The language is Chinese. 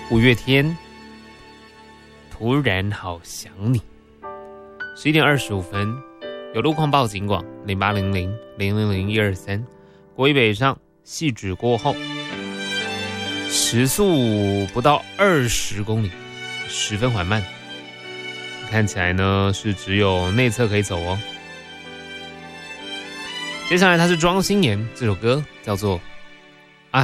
五月天，突然好想你。11点25分，有路况报警广0800000123，国一北上汐止过后，时速不到20公里，十分缓慢。看起来呢是只有内侧可以走哦。接下来它是庄心妍，这首歌叫做